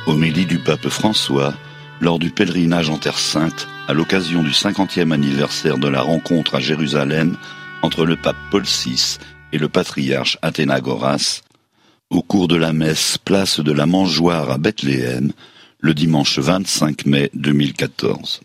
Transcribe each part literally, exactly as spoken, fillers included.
Homélie du pape François lors du pèlerinage en Terre Sainte à l'occasion du cinquantième anniversaire de la rencontre à Jérusalem entre le pape Paul six et le patriarche Athénagoras, au cours de la messe place de la Mangeoire à Bethléem, le dimanche vingt-cinq mai deux mille quatorze.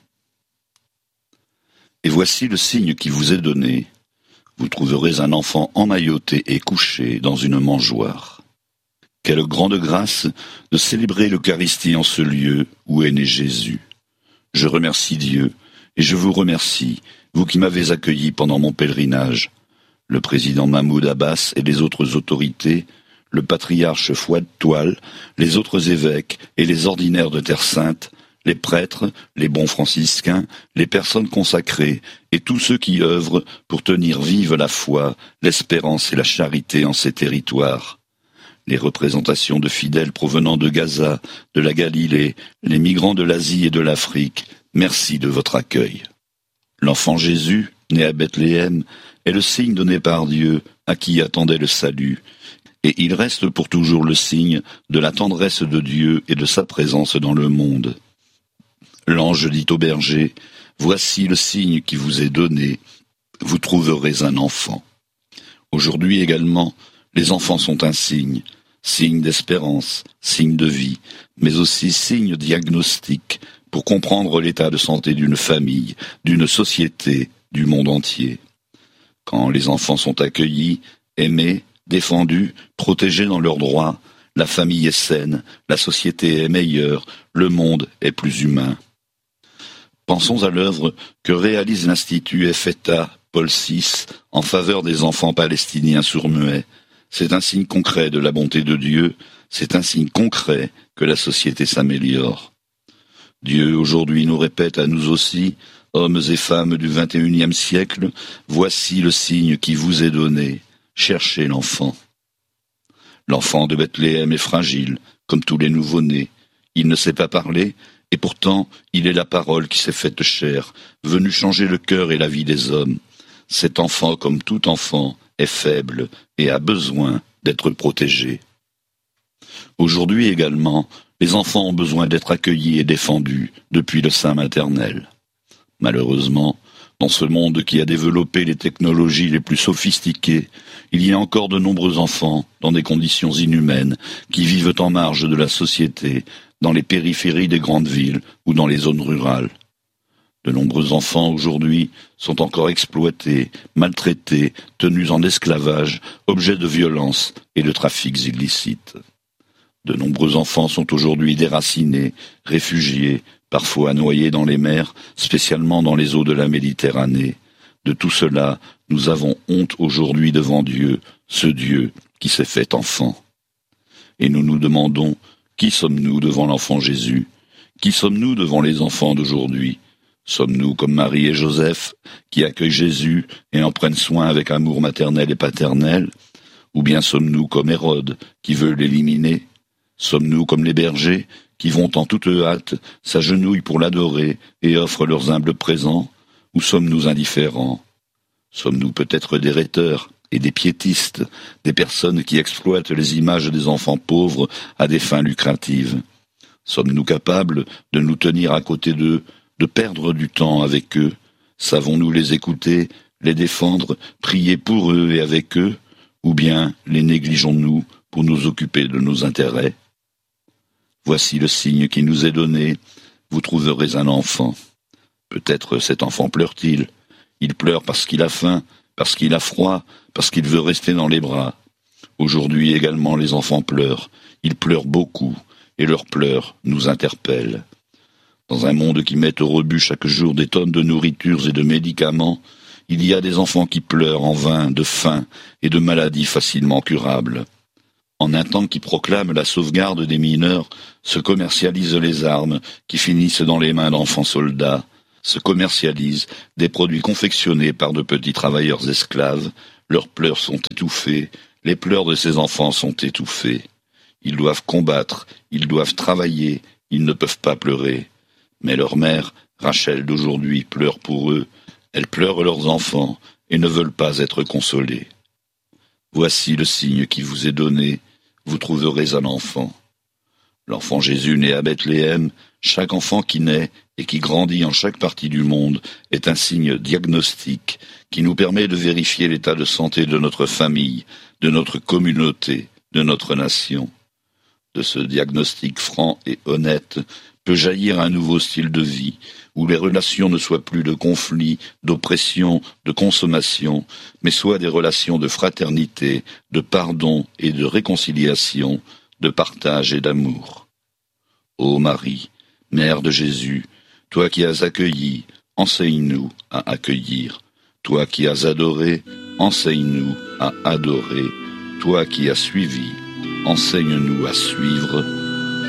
Et voici le signe qui vous est donné. Vous trouverez un enfant emmailloté et couché dans une mangeoire. Quelle grande grâce de célébrer l'Eucharistie en ce lieu où est né Jésus. Je remercie Dieu et je vous remercie, vous qui m'avez accueilli pendant mon pèlerinage, le président Mahmoud Abbas et les autres autorités, le patriarche Fouad Toual, les autres évêques et les ordinaires de Terre Sainte, les prêtres, les bons franciscains, les personnes consacrées et tous ceux qui œuvrent pour tenir vive la foi, l'espérance et la charité en ces territoires. Les représentations de fidèles provenant de Gaza, de la Galilée, les migrants de l'Asie et de l'Afrique, merci de votre accueil. L'enfant Jésus, né à Bethléem, est le signe donné par Dieu à qui attendait le salut, et il reste pour toujours le signe de la tendresse de Dieu et de sa présence dans le monde. L'ange dit au berger, « Voici le signe qui vous est donné, vous trouverez un enfant. » Aujourd'hui également, les enfants sont un signe, signe d'espérance, signe de vie, mais aussi signe diagnostique pour comprendre l'état de santé d'une famille, d'une société, du monde entier. Quand les enfants sont accueillis, aimés, défendus, protégés dans leurs droits, la famille est saine, la société est meilleure, le monde est plus humain. Pensons à l'œuvre que réalise l'Institut Ephetha Paul six en faveur des enfants palestiniens sourds-muets. C'est un signe concret de la bonté de Dieu, c'est un signe concret que la société s'améliore. Dieu aujourd'hui nous répète à nous aussi, hommes et femmes du vingt et unième siècle, voici le signe qui vous est donné, cherchez l'enfant. L'enfant de Bethléem est fragile, comme tous les nouveau-nés. Il ne sait pas parler, et pourtant il est la parole qui s'est faite chair, venue changer le cœur et la vie des hommes. Cet enfant, comme tout enfant, est faible et a besoin d'être protégé. Aujourd'hui également, les enfants ont besoin d'être accueillis et défendus depuis le sein maternel. Malheureusement, dans ce monde qui a développé les technologies les plus sophistiquées, il y a encore de nombreux enfants dans des conditions inhumaines qui vivent en marge de la société, dans les périphéries des grandes villes ou dans les zones rurales. De nombreux enfants aujourd'hui sont encore exploités, maltraités, tenus en esclavage, objets de violence et de trafics illicites. De nombreux enfants sont aujourd'hui déracinés, réfugiés, parfois noyés dans les mers, spécialement dans les eaux de la Méditerranée. De tout cela, nous avons honte aujourd'hui devant Dieu, ce Dieu qui s'est fait enfant. Et nous nous demandons, qui sommes-nous devant l'enfant Jésus? Qui sommes-nous devant les enfants d'aujourd'hui? Sommes-nous comme Marie et Joseph, qui accueillent Jésus et en prennent soin avec amour maternel et paternel? Ou bien sommes-nous comme Hérode, qui veut l'éliminer? Sommes-nous comme les bergers, qui vont en toute hâte, s'agenouillent pour l'adorer et offrent leurs humbles présents? Ou sommes-nous indifférents? Sommes-nous peut-être des rhéteurs et des piétistes, des personnes qui exploitent les images des enfants pauvres à des fins lucratives? Sommes-nous capables de nous tenir à côté d'eux, de perdre du temps avec eux? Savons-nous les écouter, les défendre, prier pour eux et avec eux? Ou bien les négligeons-nous pour nous occuper de nos intérêts? Voici le signe qui nous est donné, vous trouverez un enfant. Peut-être cet enfant pleure-t-il. Il pleure parce qu'il a faim, parce qu'il a froid, parce qu'il veut rester dans les bras. Aujourd'hui également les enfants pleurent, ils pleurent beaucoup, et leurs pleurs nous interpellent. Dans un monde qui met au rebut chaque jour des tonnes de nourritures et de médicaments, il y a des enfants qui pleurent en vain de faim et de maladies facilement curables. En un temps qui proclame la sauvegarde des mineurs, se commercialisent les armes qui finissent dans les mains d'enfants soldats, se commercialisent des produits confectionnés par de petits travailleurs esclaves, leurs pleurs sont étouffés, les pleurs de ces enfants sont étouffés. Ils doivent combattre, ils doivent travailler, ils ne peuvent pas pleurer. Mais leur mère, Rachel d'aujourd'hui, pleure pour eux, elles pleurent leurs enfants et ne veulent pas être consolées. Voici le signe qui vous est donné, vous trouverez un enfant. L'enfant Jésus né à Bethléem, chaque enfant qui naît et qui grandit en chaque partie du monde est un signe diagnostique qui nous permet de vérifier l'état de santé de notre famille, de notre communauté, de notre nation. De ce diagnostic franc et honnête peut jaillir un nouveau style de vie, où les relations ne soient plus de conflits, d'oppression, de consommation, mais soient des relations de fraternité, de pardon et de réconciliation, de partage et d'amour. Ô Marie, Mère de Jésus, toi qui as accueilli, enseigne-nous à accueillir. Toi qui as adoré, enseigne-nous à adorer. Toi qui as suivi, enseigne-nous à suivre.